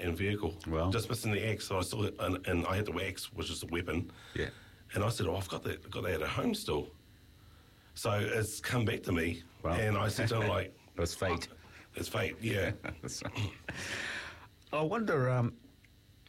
and vehicle. Well. Just missing the axe. So I still, and I had the axe, which is a weapon. Yeah. And I said, I've got that at home still. So it's come back to me. Wow. And I said to him, like... It's fate. It's fate, yeah. I wonder,